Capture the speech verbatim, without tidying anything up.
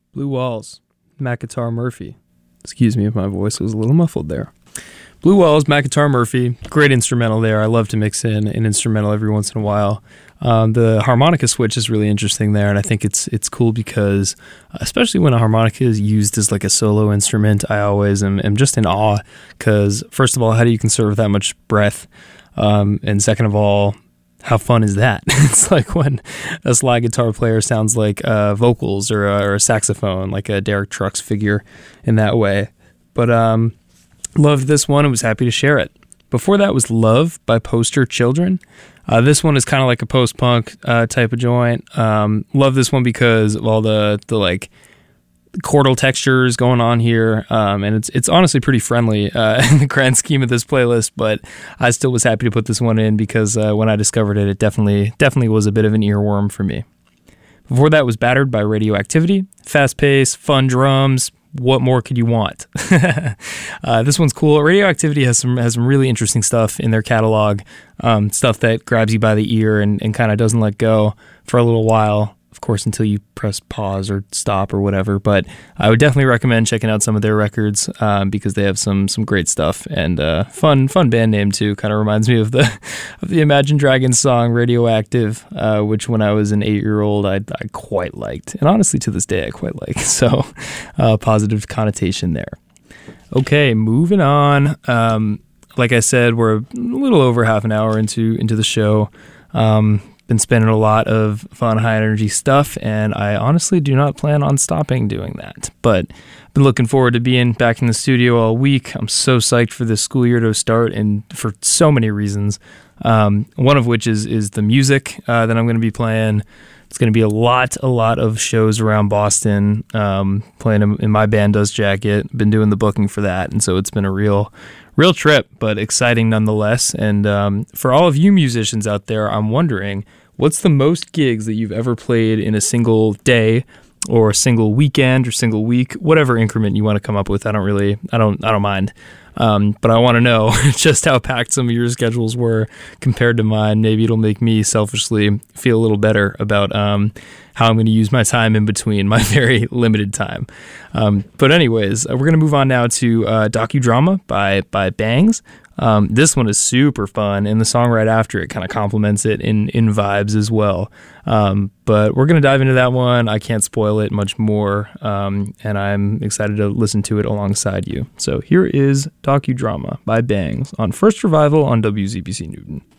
Blue Walls, Mac Guitar Murphy. Excuse me if my voice was a little muffled there. Blue Walls, Mac Guitar Murphy. Great instrumental there. I love to mix in an instrumental every once in a while. Um, the harmonica switch is really interesting there, and I think it's it's cool because, especially when a harmonica is used as like a solo instrument, I always am, am just in awe because, first of all, how do you conserve that much breath? Um, and second of all, how fun is that? It's like when a slide guitar player sounds like uh, vocals or a, or a saxophone, like a Derek Trucks figure in that way. But um, loved this one and was happy to share it. Before that was Love by Poster Children. Uh, this one is kind of like a post-punk uh, type of joint. Um, love this one because of all the, the like chordal textures going on here, um, and it's it's honestly pretty friendly uh, in the grand scheme of this playlist. But I still was happy to put this one in because uh, when I discovered it, it definitely definitely was a bit of an earworm for me. Before that was Battered by Radioactivity. Fast pace, fun drums. What more could you want? uh, this one's cool. Radioactivity has some has some really interesting stuff in their catalog, um, stuff that grabs you by the ear and, and kind of doesn't let go for a little while. Of course, until you press pause or stop or whatever. But I would definitely recommend checking out some of their records um, because they have some some great stuff and uh, fun fun band name too. Kind of reminds me of the of the Imagine Dragons song Radioactive, uh, which when I was an eight year old I, I quite liked, and honestly to this day I quite like. So uh, positive connotation there. Okay, moving on. Um, like I said, we're a little over half an hour into into the show. Um, Been spending a lot of fun, high-energy stuff, and I honestly do not plan on stopping doing that. But been looking forward to being back in the studio all week. I'm so psyched for this school year to start, and for so many reasons. Um, one of which is is the music uh, that I'm going to be playing. It's going to be a lot, a lot of shows around Boston, um, playing in, in my band Does Jacket. Been doing the booking for that, and so it's been a real, real trip, but exciting nonetheless. And um, for all of you musicians out there, I'm wondering, what's the most gigs that you've ever played in a single day, or a single weekend, or single week, whatever increment you want to come up with? I don't really, I don't, I don't mind. Um, but I want to know just how packed some of your schedules were compared to mine. Maybe it'll make me selfishly feel a little better about um, how I'm going to use my time in between my very limited time. Um, but anyways, uh, we're going to move on now to uh, Docudrama by by Bangs. Um, this one is super fun, and the song right after it kind of complements it in, in vibes as well. Um, but we're going to dive into that one. I can't spoil it much more, um, and I'm excited to listen to it alongside you. So here is Docudrama by Bangs on First Revival on W Z B C Newton.